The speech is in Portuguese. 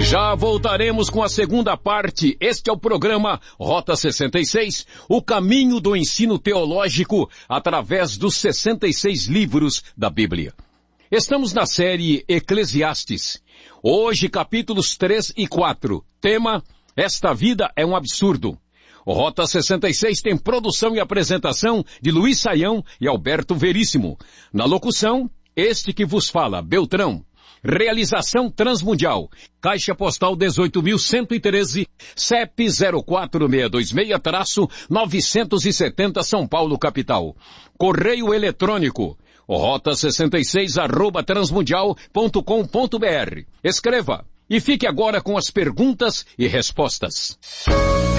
Já voltaremos com a segunda parte. Este é o programa Rota 66, o caminho do ensino teológico através dos 66 livros da Bíblia. Estamos na série Eclesiastes. Hoje, capítulos 3 e 4. Tema: Esta vida é um absurdo. O Rota 66 tem produção e apresentação de Luiz Saião e Alberto Veríssimo. Na locução, este que vos fala, Beltrão. Realização Transmundial. Caixa Postal 18.113, CEP 04626-970 São Paulo, capital. Correio eletrônico. rota66@transmundial.com.br. Escreva e fique agora com as perguntas e respostas.